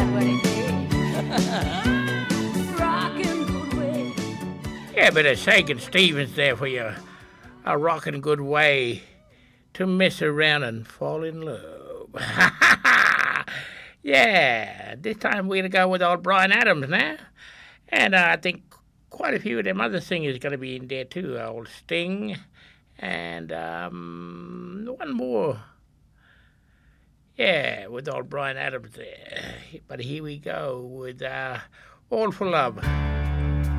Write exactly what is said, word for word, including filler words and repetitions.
what it is. Rockin' good way. Yeah, but a Shakin' Stevens there for you. A rockin' good way to mess around and fall in love. Yeah, this time we're going to go with old Bryan Adams now. And uh, I think quite a few of them other singers are going to be in there too. Old Sting and um, one more. Yeah, with old Bryan Adams there. But here we go with uh, All for Love.